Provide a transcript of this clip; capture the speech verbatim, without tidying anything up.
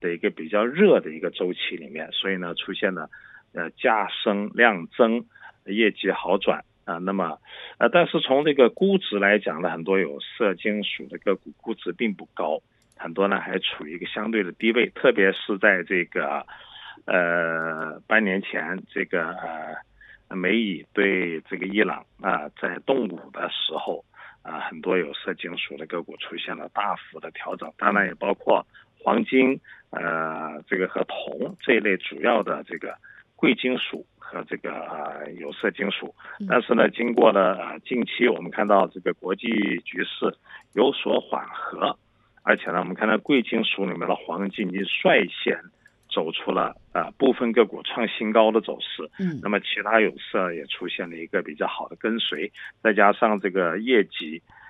的一个比较热的一个周期里面，所以呢出现了呃价升量增，业绩好转啊。那么呃但是从这个估值来讲呢，很多有色金属的个股估值并不高，很多呢还处于一个相对的低位，特别是在这个呃半年前这个呃美以对这个伊朗啊、呃、在动武的时候啊、呃，很多有色金属的个股出现了大幅的调整，当然也包括黄金呃这个和铜这一类主要的这个贵金属和这个呃有色金属。但是呢经过了、呃、近期我们看到这个国际局势有所缓和，而且呢我们看到贵金属里面的黄金已经率先走出了呃部分个股创新高的走势，嗯，那么其他有色也出现了一个比较好的跟随，再加上这个业绩